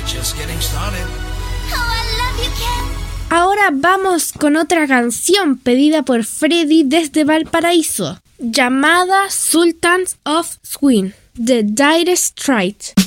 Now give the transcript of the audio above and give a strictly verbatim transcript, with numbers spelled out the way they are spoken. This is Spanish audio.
just getting started. Oh, I love you, Ken. Ahora vamos con otra canción pedida por Freddy desde Valparaíso, llamada Sultans of Swing, de Dire Straits.